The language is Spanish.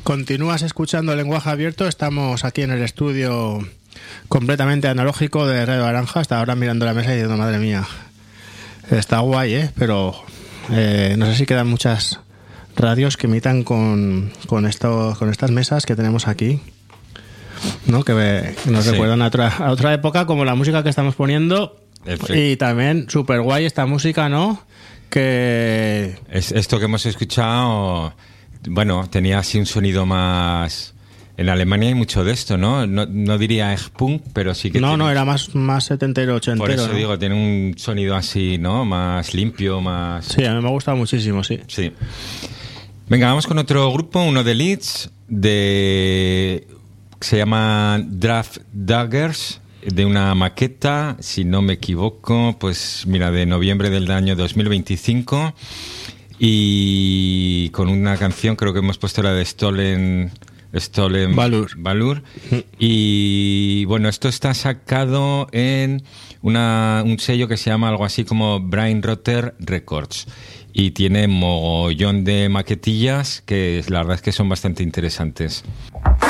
Continúas escuchando Lenguaje Abierto. Estamos aquí en el estudio completamente analógico de Radio Naranja. Hasta ahora mirando la mesa y diciendo, madre mía, está guay, pero no sé si quedan muchas radios que imitan con estas mesas que tenemos aquí, ¿no? Que nos recuerdan a otra época, como la música que estamos poniendo. Y también súper guay esta música, ¿no? Que esto que hemos escuchado, bueno, tenía así un sonido más... En Alemania hay mucho de esto, ¿no? No diría Punk, pero sí que... No, era más setentero, ochentero. Por eso, ¿no? digo, tiene un sonido así, ¿no? Más limpio, más... Sí, a mí me ha gustado muchísimo, sí. Sí. Venga, vamos con otro grupo, uno de Leeds, que se llama Draft Daggers, de una maqueta, si no me equivoco, pues mira, de noviembre del año 2025, y con una canción, creo que hemos puesto la de Stolen Valur. Y bueno, esto está sacado en un sello que se llama algo así como Brain Rotter Records, y tiene mogollón de maquetillas que la verdad es que son bastante interesantes.